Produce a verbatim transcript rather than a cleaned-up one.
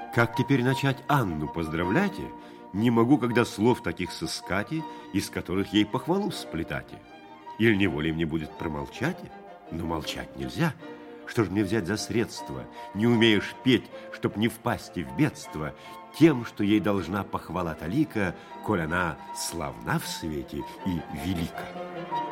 Как теперь начать Анну поздравлять? Не могу, когда слов таких сыскать, из которых ей похвалу сплетать. Или неволей мне будет промолчать? Но молчать нельзя. Что ж мне взять за средство? Не умеешь петь, чтоб не впасть в бедство, тем, что ей должна похвала талика, коль она славна в свете и велика.